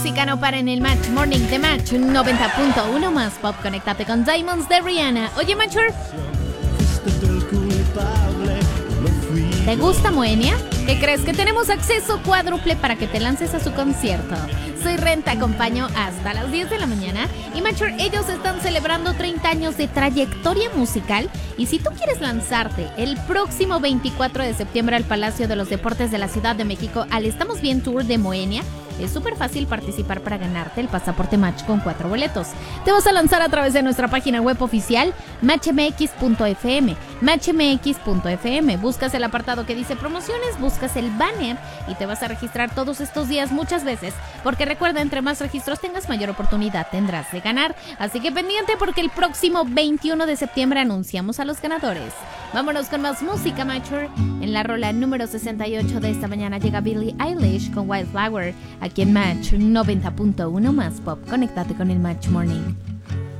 música no para en el Match Morning de Match 90.1 más pop. Conéctate con Diamonds de Rihanna. Oye, Matcher, ¿te gusta Moenia? ¿Qué crees? Que tenemos acceso cuádruple para que te lances a su concierto. Soy Ren, te acompaño hasta las 10 de la mañana. Y Matcher, ellos están celebrando 30 años de trayectoria musical. Y si tú quieres lanzarte el próximo 24 de septiembre al Palacio de los Deportes de la Ciudad de México al Estamos Bien Tour de Moenia, es súper fácil participar para ganarte el pasaporte Match con 4 boletos. Te vas a lanzar a través de nuestra página web oficial matchmx.fm. Matchmx.fm. Buscas el apartado que dice promociones, buscas el banner y te vas a registrar todos estos días muchas veces, porque recuerda, entre más registros tengas, mayor oportunidad tendrás de ganar. Así que pendiente, porque el próximo 21 de septiembre anunciamos a los ganadores. Vámonos con más música, Matcher. En la rola número 68 de esta mañana llega Billie Eilish con Wildflower, aquí en Match 90.1 más pop. Conéctate con el Match Morning.